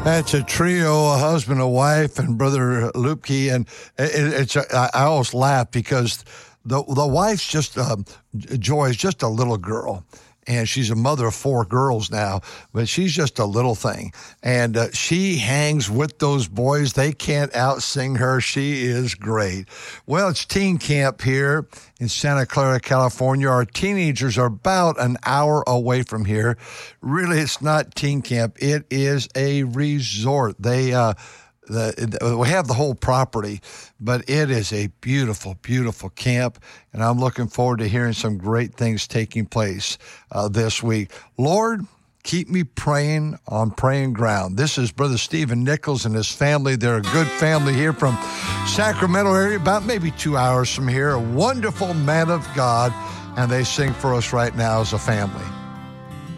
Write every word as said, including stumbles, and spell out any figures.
That's a trio, a husband, a wife, and Brother Lupke. And it, it's a, I always laugh because the the wife's just, um, Joy is just a little girl. And she's a mother of four girls now, but she's just a little thing. And uh, she hangs with those boys. They can't outsing her. She is great. Well, it's teen camp here in Santa Clara, California. Our teenagers are about an hour away from here. Really, it's not teen camp. It is a resort. They uh, The, we have the whole property, but it is a beautiful, beautiful camp, and I'm looking forward to hearing some great things taking place uh, this week. Lord, keep me praying on praying ground. This is Brother Stephen Nichols and his family. They're a good family here from Sacramento area, about maybe two hours from here, a wonderful man of God, and they sing for us right now as a family.